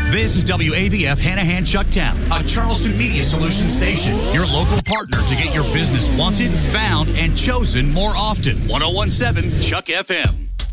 This is WAVF Hanahan Chucktown, a Charleston Media Solutions station. Your local partner to get your business wanted, found, and chosen more often. 1017 Chuck FM.